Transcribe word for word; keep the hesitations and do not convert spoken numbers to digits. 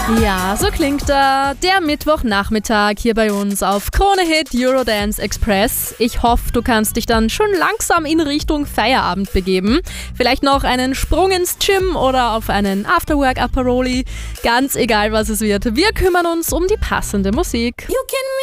Ja, so klingt da der Mittwochnachmittag hier bei uns auf Krone Hit Eurodance Express. Ich hoffe, du kannst dich dann schon langsam in Richtung Feierabend begeben. Vielleicht noch einen Sprung ins Gym oder auf einen Afterwork-Aperoli. Ganz egal, was es wird. Wir kümmern uns um die passende Musik. You can